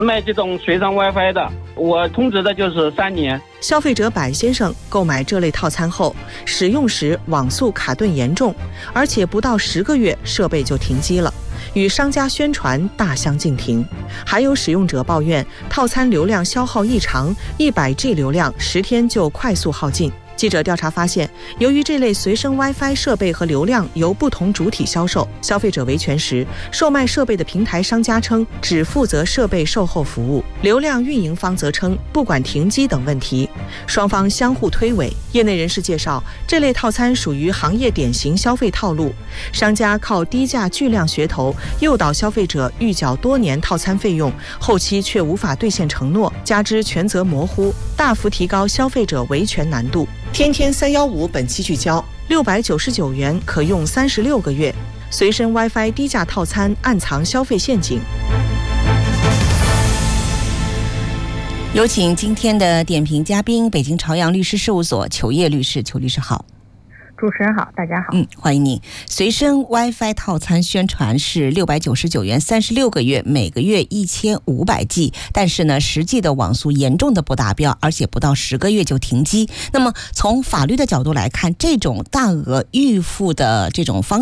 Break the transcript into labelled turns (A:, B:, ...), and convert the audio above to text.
A: 卖这种随身 WiFi 的，我通知的就是3年。
B: 消费者柏先生购买这类套餐后，使用时网速卡顿严重，而且不到10个月设备就停机了，与商家宣传大相径庭。还有使用者抱怨套餐流量消耗异常，100G 流量10天就快速耗尽。记者调查发现，由于这类随身 WiFi 设备和流量由不同主体销售，消费者维权时，售卖设备的平台商家称只负责设备售后服务，流量运营方则称不管停机等问题，双方相互推诿。业内人士介绍，这类套餐属于行业典型消费套路，商家靠低价巨量噱头诱导消费者预缴多年套餐费用，后期却无法兑现承诺，加之权责模糊，大幅提高消费者维权难度。天天315本期聚焦，699元可用36个月，随身 WiFi 低价套餐暗藏消费陷阱。
C: 有请今天的点评嘉宾，北京朝阳律师事务所裘烨律师。裘律师好。
D: 主持人好，大家好。
C: 欢迎你。随身 WiFi 套餐宣传是699元36个月，每个月1500G， 但是呢，实际的网速严重的不达标，而且不到10个月就停机。那么从法律的角度来看，这种大额预付的这种方